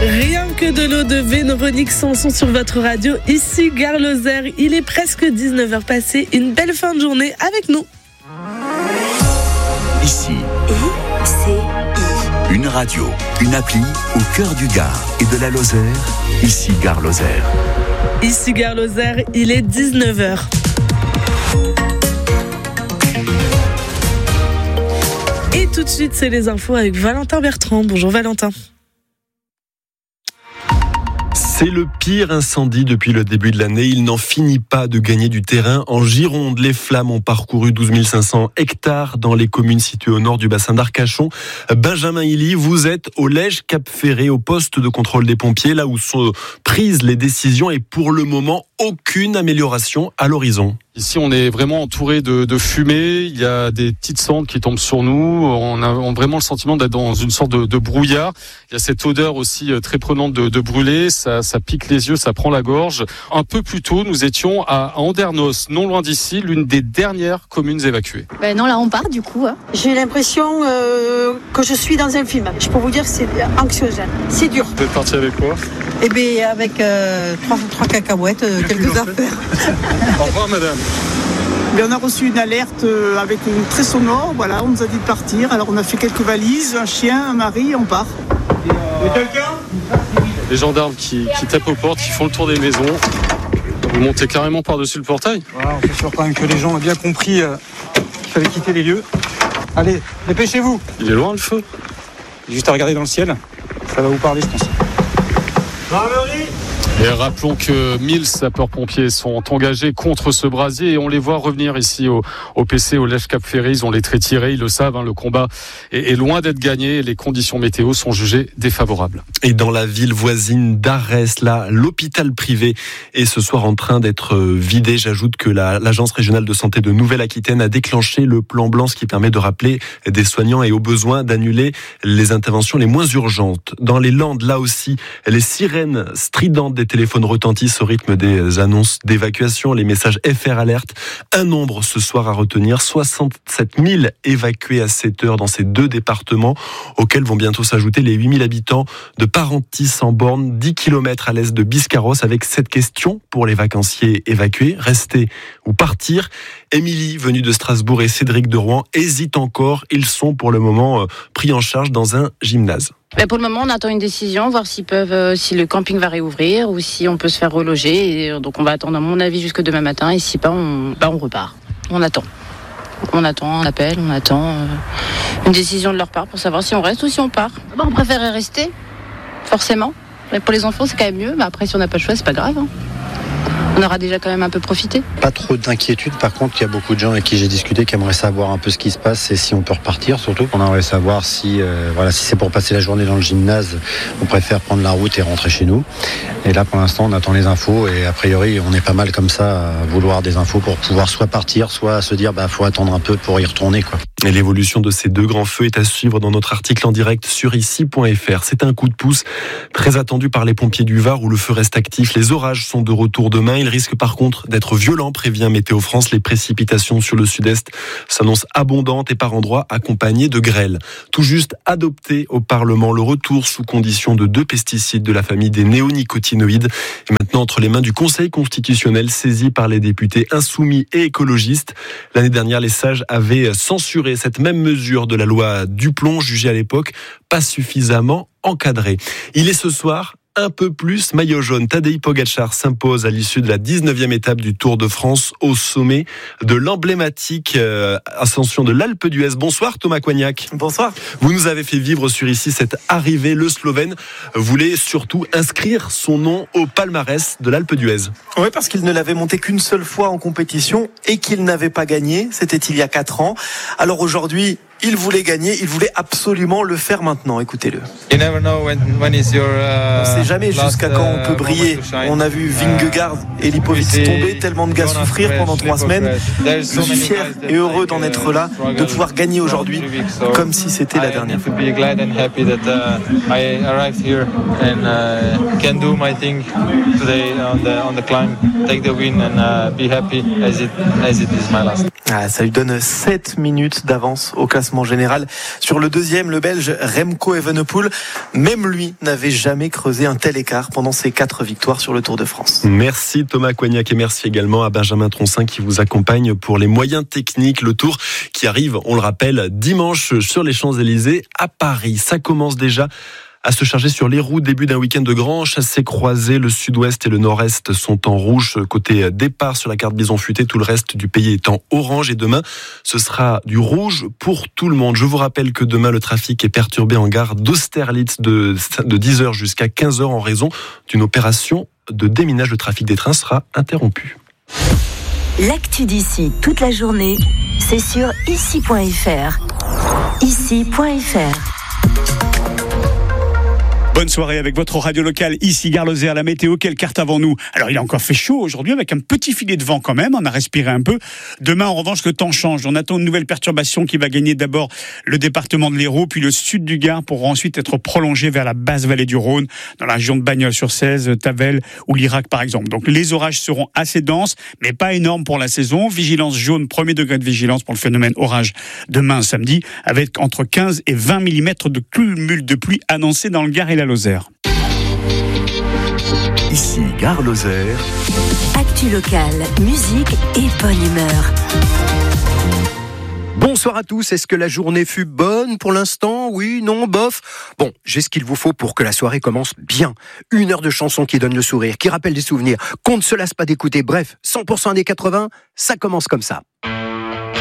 Rien que de l'eau de Véronique Sanson sur votre radio, ici Gare Lozère. Il est presque 19h passé. Une belle fin de journée avec nous. Ici, une radio, une appli au cœur du Gard et de la Lozère. Ici Gare Lozère. Ici Gare Lozère, il est 19h. Et tout de suite, c'est les infos avec Valentin Bertrand. Bonjour Valentin. C'est le pire incendie depuis le début de l'année. Il n'en finit pas de gagner du terrain. En Gironde, les flammes ont parcouru 12 500 hectares dans les communes situées au nord du bassin d'Arcachon. Benjamin Hilly, vous êtes au Lège-Cap-Ferré, au poste de contrôle des pompiers, là où sont prises les décisions et pour le moment, aucune amélioration à l'horizon. Ici, on est vraiment entouré de fumée. Il y a des petites cendres qui tombent sur nous. On a vraiment le sentiment d'être dans une sorte de brouillard. Il y a cette odeur aussi très prenante de brûlé. Ça pique les yeux, ça prend la gorge. Un peu plus tôt, nous étions à Andernos, non loin d'ici, l'une des dernières communes évacuées. Non, là, on part du coup. J'ai l'impression que je suis dans un film. Je peux vous dire que c'est anxiogène. C'est dur. Vous êtes parti avec quoi ? Eh bien, avec trois cacahuètes, quelques affaires. Au revoir, madame. On a reçu une alerte avec une très sonore, voilà, on nous a dit de partir. Alors on a fait quelques valises, un chien, un mari, on part. Les gendarmes qui tapent aux portes, qui font le tour des maisons. Vous montez carrément par-dessus le portail. Voilà, on s'assure quand même que les gens ont bien compris qu'il fallait quitter les lieux. Allez, dépêchez-vous. Il est loin le feu. Juste à regarder dans le ciel, ça va vous parler, je pense. Et rappelons que 1000 sapeurs-pompiers sont engagés contre ce brasier et on les voit revenir ici au PC, au Lège-Cap-Ferré. Ils ont les traits tirés, ils le savent, le combat est loin d'être gagné. Les conditions météo sont jugées défavorables. Et dans la ville voisine d'Arès, là, l'hôpital privé est ce soir en train d'être vidé. J'ajoute que l'Agence régionale de santé de Nouvelle-Aquitaine a déclenché le plan blanc, ce qui permet de rappeler des soignants et au besoin d'annuler les interventions les moins urgentes. Dans les Landes, là aussi, les sirènes stridentes des téléphones retentissent au rythme des annonces d'évacuation, les messages FR Alert. Un nombre ce soir à retenir, 67 000 évacués à 7 heures dans ces deux départements, auxquels vont bientôt s'ajouter les 8 000 habitants de Parentis en Borne, 10 km à l'est de Biscarrosse, avec cette question pour les vacanciers évacués, rester ou partir. Émilie, venue de Strasbourg, et Cédric de Rouen hésitent encore. Ils sont pour le moment pris en charge dans un gymnase. Pour le moment, on attend une décision, voir si le camping va réouvrir ou si on peut se faire reloger. Et donc on va attendre, à mon avis, jusque demain matin. Et si pas, on repart. On attend. On attend un appel, on attend une décision de leur part pour savoir si on reste ou si on part. On préférerait rester, forcément. Mais pour les enfants, c'est quand même mieux. Mais après, si on n'a pas le choix, c'est pas grave. On aura déjà quand même un peu profité. Pas trop d'inquiétude. Par contre, il y a beaucoup de gens avec qui j'ai discuté qui aimeraient savoir un peu ce qui se passe et si on peut repartir. Surtout, on aimerait savoir si c'est pour passer la journée dans le gymnase, on préfère prendre la route et rentrer chez nous. Et là, pour l'instant, on attend les infos et a priori, on est pas mal comme ça à vouloir des infos pour pouvoir soit partir, soit se dire faut attendre un peu pour y retourner, quoi. Et l'évolution de ces deux grands feux est à suivre dans notre article en direct sur ici.fr. C'est un coup de pouce très attendu par les pompiers du Var où le feu reste actif. Les orages sont de retour demain. Ils risquent par contre d'être violents, prévient Météo France. Les précipitations sur le sud-est s'annoncent abondantes et par endroits accompagnées de grêle. Tout juste adopté au Parlement le retour sous condition de 2 pesticides de la famille des néonicotinoïdes. Et maintenant entre les mains du Conseil constitutionnel saisi par les députés insoumis et écologistes. L'année dernière, les sages avaient censuré cette même mesure de la loi Duplon, jugée à l'époque pas suffisamment encadrée. Il est ce soir un peu plus maillot jaune. Tadej Pogačar s'impose à l'issue de la 19e étape du Tour de France au sommet de l'emblématique ascension de l'Alpe d'Huez. Bonsoir Thomas Coignac. Bonsoir. Vous nous avez fait vivre sur ici cette arrivée. Le Slovène voulait surtout inscrire son nom au palmarès de l'Alpe d'Huez. Oui, parce qu'il ne l'avait monté qu'une seule fois en compétition et qu'il n'avait pas gagné. C'était il y a 4 ans. Alors aujourd'hui, il voulait gagner, il voulait absolument le faire maintenant. Écoutez-le. On ne sait jamais jusqu'à quand on peut briller. On a vu Vingegaard et Lipovic tomber, tellement de gars souffrir pendant 3 semaines. Je suis fier et heureux d'en être là, de pouvoir gagner aujourd'hui, comme si c'était la dernière fois. Ça lui donne 7 minutes d'avance au classement général. Sur le deuxième, le Belge Remco Evenepoel, même lui n'avait jamais creusé un tel écart pendant ses 4 victoires sur le Tour de France. Merci Thomas Coignac et merci également à Benjamin Troncin qui vous accompagne pour les moyens techniques. Le Tour qui arrive, on le rappelle, dimanche sur les Champs-Élysées à Paris. Ça commence déjà à se charger sur les routes. Début d'un week-end de grand chassé-croisé. Le sud-ouest et le nord-est sont en rouge côté départ sur la carte bison futé. Tout le reste du pays est en orange. Et demain, ce sera du rouge pour tout le monde. Je vous rappelle que demain, le trafic est perturbé en gare d'Austerlitz de 10h jusqu'à 15h en raison d'une opération de déminage. Le trafic des trains sera interrompu. L'actu d'ici toute la journée, c'est sur ici.fr. Ici.fr. Bonne soirée avec votre radio locale, ici Gare Lozère. La météo, quelle carte avons-nous ? Alors il a encore fait chaud aujourd'hui avec un petit filet de vent quand même, on a respiré un peu. Demain en revanche le temps change, on attend une nouvelle perturbation qui va gagner d'abord le département de l'Hérault, puis le sud du Gard pour ensuite être prolongé vers la basse vallée du Rhône, dans la région de Bagnols-sur-Cèze, Tavel ou l'Irak par exemple. Donc les orages seront assez denses, mais pas énormes pour la saison. Vigilance jaune, 1er degré de vigilance pour le phénomène orage demain samedi, avec entre 15 et 20 mm de cumul de pluie annoncé dans le Gard et la Lozère. Ici Gare Lozère. Actu locale, musique et bonne humeur. Bonsoir à tous, est-ce que la journée fut bonne pour l'instant ? Oui, non, bof ? Bon, j'ai ce qu'il vous faut pour que la soirée commence bien. 1 heure de chansons qui donne le sourire, qui rappelle des souvenirs, qu'on ne se lasse pas d'écouter. Bref, 100% des 80, ça commence comme ça.